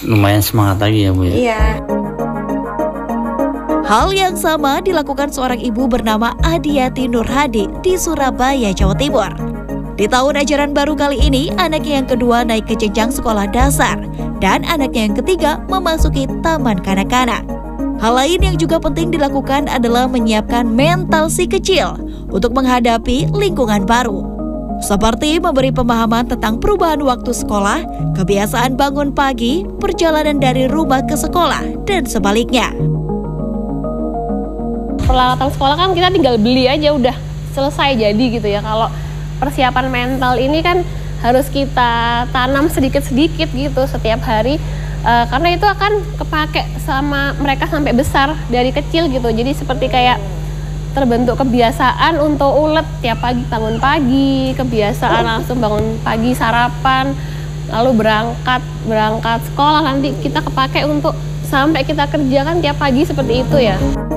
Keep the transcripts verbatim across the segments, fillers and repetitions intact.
lumayan semangat lagi ya Bu ya. Iya. Hal yang sama dilakukan seorang ibu bernama Adiati Nurhadi di Surabaya, Jawa Timur. Di tahun ajaran baru kali ini, anaknya yang kedua naik ke jenjang sekolah dasar dan anaknya yang ketiga memasuki taman kanak-kanak. Hal lain yang juga penting dilakukan adalah menyiapkan mental si kecil untuk menghadapi lingkungan baru. Seperti memberi pemahaman tentang perubahan waktu sekolah, kebiasaan bangun pagi, perjalanan dari rumah ke sekolah, dan sebaliknya. Peralatan sekolah kan kita tinggal beli aja udah selesai jadi gitu ya. Kalau persiapan mental ini kan harus kita tanam sedikit-sedikit gitu setiap hari. E, karena itu akan kepake sama mereka sampai besar dari kecil gitu. Jadi seperti kayak terbentuk kebiasaan untuk ulet tiap pagi bangun pagi, kebiasaan langsung bangun pagi sarapan, lalu berangkat berangkat sekolah, nanti kita kepake untuk sampai kita kerjakan tiap pagi seperti itu ya.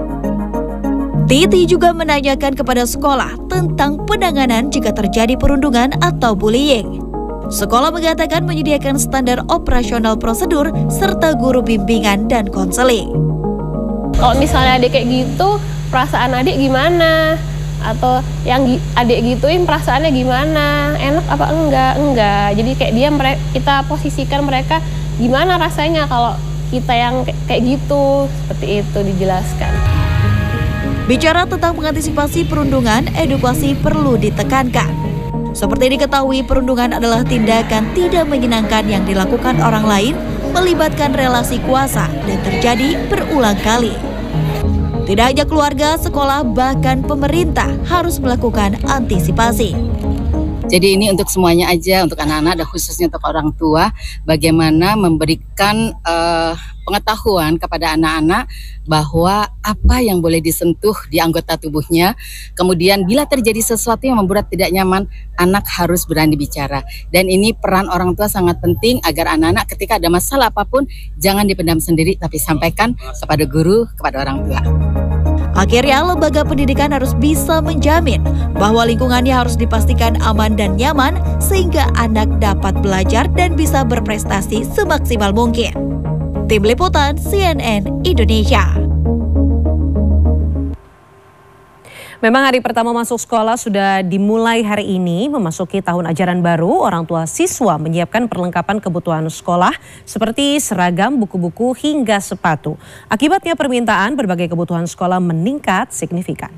Titi juga menanyakan kepada sekolah tentang penanganan jika terjadi perundungan atau bullying. Sekolah mengatakan menyediakan standar operasional prosedur serta guru bimbingan dan konseling. Kalau misalnya adik kayak gitu, perasaan adik gimana? Atau yang adik gituin perasaannya gimana? Enak apa enggak? Enggak. Jadi kayak dia kita posisikan mereka gimana rasanya kalau kita yang kayak gitu, seperti itu dijelaskan. Bicara tentang mengantisipasi perundungan, edukasi perlu ditekankan. Seperti diketahui, perundungan adalah tindakan tidak menyenangkan yang dilakukan orang lain, melibatkan relasi kuasa dan terjadi berulang kali. Tidak hanya keluarga, sekolah, bahkan pemerintah harus melakukan antisipasi. Jadi ini untuk semuanya aja, untuk anak-anak dan khususnya untuk orang tua, bagaimana memberikan uh, pengetahuan kepada anak-anak bahwa apa yang boleh disentuh di anggota tubuhnya. Kemudian bila terjadi sesuatu yang membuat tidak nyaman, anak harus berani bicara. Dan ini peran orang tua sangat penting agar anak-anak ketika ada masalah apapun, jangan dipendam sendiri, tapi sampaikan kepada guru, kepada orang tua. Akhirnya, lembaga pendidikan harus bisa menjamin bahwa lingkungannya harus dipastikan aman dan nyaman sehingga anak dapat belajar dan bisa berprestasi semaksimal mungkin. Tim Liputan C N N Indonesia. Memang hari pertama masuk sekolah sudah dimulai hari ini. Memasuki tahun ajaran baru, orang tua siswa menyiapkan perlengkapan kebutuhan sekolah seperti seragam, buku-buku, hingga sepatu. Akibatnya permintaan berbagai kebutuhan sekolah meningkat signifikan.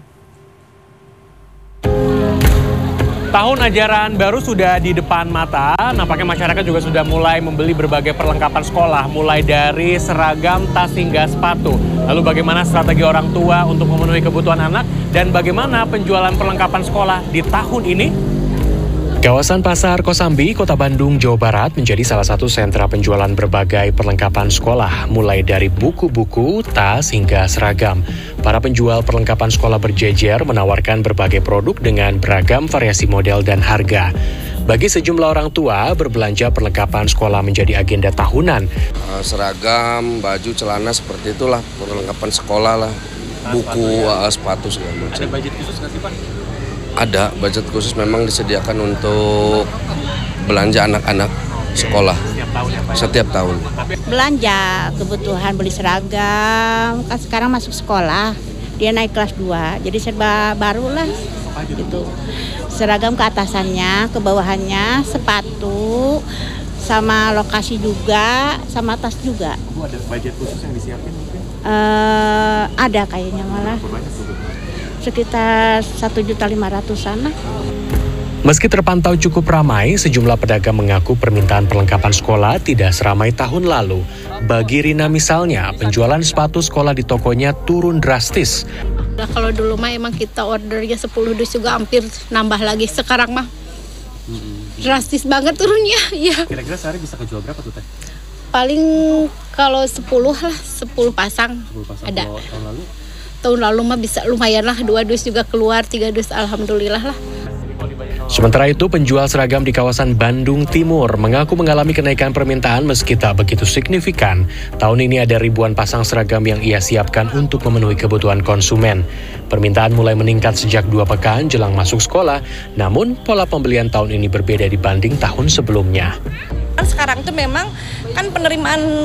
Tahun ajaran baru sudah di depan mata, nampaknya masyarakat juga sudah mulai membeli berbagai perlengkapan sekolah, mulai dari seragam, tas, hingga sepatu. Lalu bagaimana strategi orang tua untuk memenuhi kebutuhan anak, dan bagaimana penjualan perlengkapan sekolah di tahun ini? Kawasan Pasar Kosambi, Kota Bandung, Jawa Barat menjadi salah satu sentra penjualan berbagai perlengkapan sekolah, mulai dari buku-buku, tas, hingga seragam. Para penjual perlengkapan sekolah berjejer menawarkan berbagai produk dengan beragam variasi model dan harga. Bagi sejumlah orang tua, berbelanja perlengkapan sekolah menjadi agenda tahunan. Seragam, baju, celana, seperti itulah perlengkapan sekolah lah, buku, sepatu, segala macam. Ada budget khusus nggak sih Pak? Ada, budget khusus memang disediakan untuk belanja anak-anak sekolah setiap tahun, ya, Pak? Setiap tahun. Belanja kebutuhan, beli seragam, kan sekarang masuk sekolah, dia naik kelas dua, jadi serba baru lah gitu. Seragam ke atasannya, ke bawahannya, sepatu, sama lokasi juga, sama tas juga. Bu, ada budget khusus yang disiapin mungkin? Uh, ada kayaknya malah. Sekitar satu juta lima ratusan lah. Meski terpantau cukup ramai, sejumlah pedagang mengaku permintaan perlengkapan sekolah tidak seramai tahun lalu. Bagi Rina misalnya, penjualan sepatu sekolah di tokonya turun drastis. Nah, kalau dulu mah emang kita ordernya sepuluh dus juga hampir nambah lagi. Sekarang mah drastis banget turunnya. Ya. Kira-kira sehari bisa kejual berapa tuh Teh? Paling kalau sepuluh lah, sepuluh pasang. sepuluh pasang ada. Kalau tahun lalu? Tahun lalu mah bisa lumayan lah, dua dus juga keluar, tiga dus alhamdulillah lah. Sementara itu, penjual seragam di kawasan Bandung Timur mengaku mengalami kenaikan permintaan meski tak begitu signifikan. Tahun ini ada ribuan pasang seragam yang ia siapkan untuk memenuhi kebutuhan konsumen. Permintaan mulai meningkat sejak dua pekan jelang masuk sekolah, namun pola pembelian tahun ini berbeda dibanding tahun sebelumnya. Sekarang itu memang kan penerimaan